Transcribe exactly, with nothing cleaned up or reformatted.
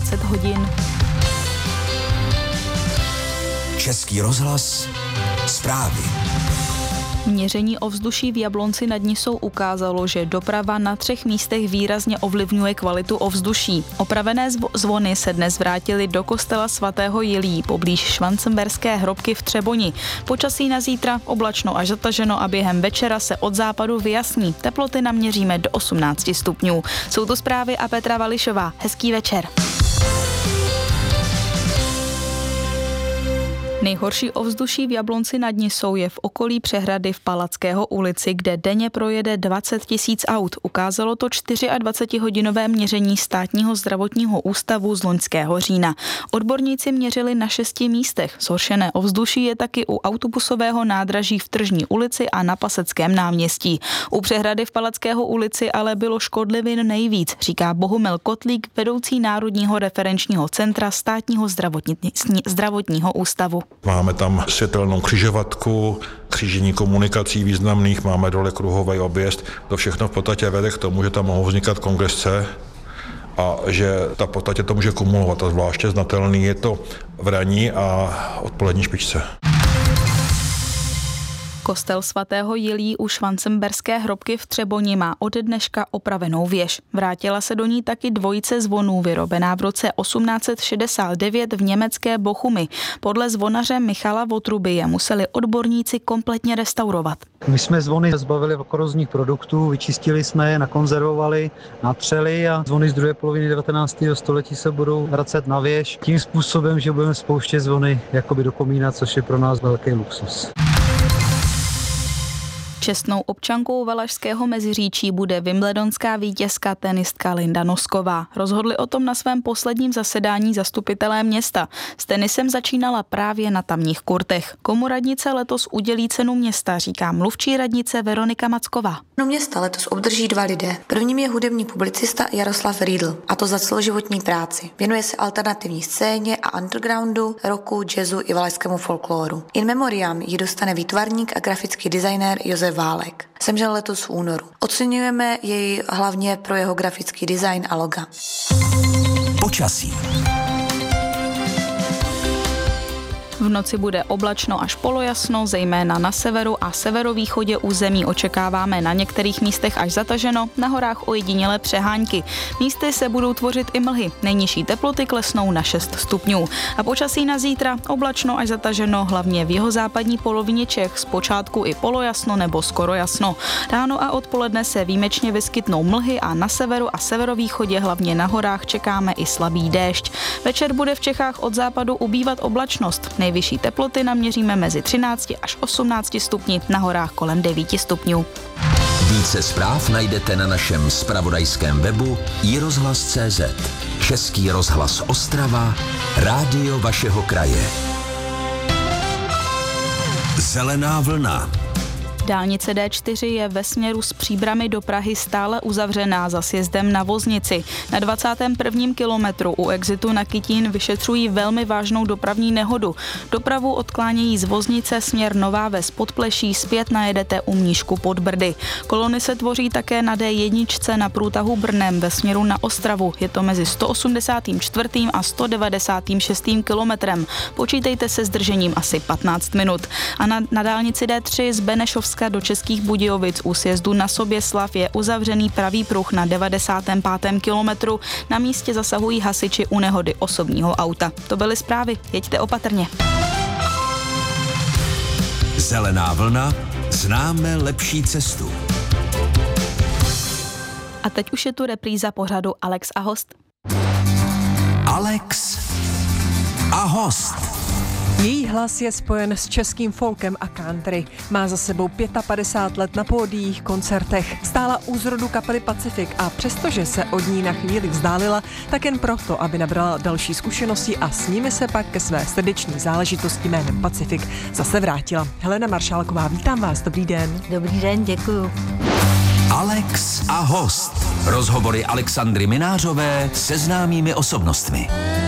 dvacet hodin. Český rozhlas, zprávy. Měření ovzduší v Jablonci nad Nisou ukázalo, že doprava na třech místech výrazně ovlivňuje kvalitu ovzduší. Opravené zvo- zvony se dnes vrátily do kostela svatého Jilí poblíž Švancemberské hrobky v Třeboni. Počasí na zítra oblačno až zataženo a během večera se od západu vyjasní. Teploty naměříme do osmnáct stupňů. Jsou to zprávy a Petra Vališová. Hezký večer. Nejhorší ovzduší v Jablonci nad Nisou je v okolí přehrady v Palackého ulici, kde denně projede dvacet tisíc aut. Ukázalo to dvacetčtyřhodinové měření Státního zdravotního ústavu z loňského října. Odborníci měřili na šesti místech. Zhoršené ovzduší je taky u autobusového nádraží v Tržní ulici a na Paseckém náměstí. U přehrady v Palackého ulici ale bylo škodlivin nejvíc, říká Bohumil Kotlík, vedoucí Národního referenčního centra Státního zdravotního ústavu. Máme tam světelnou křižovatku, křížení komunikací významných, máme dole kruhový objezd. To všechno v podstatě vede k tomu, že tam mohou vznikat kongesce a že ta v podstatě to může kumulovat. A zvláště znatelný je to v ranní a odpolední špičce. Kostel svatého Jilí u Švancemberské hrobky v Třeboni má ode dneška opravenou věž. Vrátila se do ní taky dvojice zvonů vyrobená v roce osmnáct set šedesát devět v německé Bochumi. Podle zvonaře Michala Votruby je museli odborníci kompletně restaurovat. My jsme zvony zbavili korozních produktů, vyčistili jsme je, nakonzervovali, natřeli a zvony z druhé poloviny devatenáctého století se budou vracet na věž tím způsobem, že budeme spouštět zvony jakoby do komína, což je pro nás velký luxus. Čestnou občankou Valašského Meziříčí bude wimbledonská vítězka tenistka Linda Nosková. Rozhodli o tom na svém posledním zasedání zastupitelé města. S tenisem začínala právě na tamních kurtech. Komu radnice letos udělí cenu města, říká mluvčí radnice Veronika Macková. No města letos obdrží dva lidé. Prvním je hudební publicista Jaroslav Riedl, a to za celoživotní práci. Věnuje se alternativní scéně a undergroundu, rocku, jazzu i valašskému folkloru. In memoriam ji dostane výtvarník a grafický designér Josef Válek. Zemřel letos v únoru. Oceňujeme jej hlavně pro jeho grafický design a loga. Počasí. V noci bude oblačno až polojasno, zejména na severu a severovýchodě území očekáváme na některých místech až zataženo, na horách ojedinělé přehánky. Místy se budou tvořit i mlhy, nejnižší teploty klesnou na šest stupňů. A počasí na zítra oblačno až zataženo, hlavně v jihozápadní polovině Čech, zpočátku i polojasno nebo skoro jasno. Ráno a odpoledne se výjimečně vyskytnou mlhy a na severu a severovýchodě, hlavně na horách, čekáme i slabý déšť. Večer bude v Čechách od západu ubývat oblačnost. Nejvyšší teploty naměříme mezi třinácti až osmnácti stupni, na horách kolem devíti stupňů. Více zpráv najdete na našem zpravodajském webu i rozhlas tečka cé zet. Český rozhlas Ostrava, rádio vašeho kraje. Zelená vlna. Dálnice dé čtyři je ve směru z Příbrami do Prahy stále uzavřená za sjezdem na Voznici. Na dvacátém prvním kilometru u exitu na Kytín vyšetřují velmi vážnou dopravní nehodu. Dopravu odklánějí z Voznice směr Nová Ves Podpleší, zpět najedete u Mníšku pod Brdy. Kolony se tvoří také na dé jedna na průtahu Brnem ve směru na Ostravu. Je to mezi sto osmdesátým čtvrtým a sto devadesátým šestým kilometrem. Počítejte se zdržením asi patnáct minut. A na, na dálnici dé tři z Benešovska do Českých Budějovic u sjezdu na Soběslav je uzavřený pravý pruh na devadesátém pátém kilometru. Na místě zasahují hasiči u nehody osobního auta. To byly zprávy, jeďte opatrně. Zelená vlna, známe lepší cestu. A teď už je tu repríza pořadu Alex a host. Alex a host. Její hlas je spojen s českým folkem a country. Má za sebou padesát pět let na pódiích, koncertech. Stála u zrodu kapely Pacific a přestože se od ní na chvíli vzdálila, tak jen proto, aby nabrala další zkušenosti a s nimi se pak ke své srdeční záležitosti jménem Pacific zase vrátila. Helena Maršálková, vítám vás, dobrý den. Dobrý den, děkuju. Alex a host. Rozhovory Alexandry Minářové se známými osobnostmi.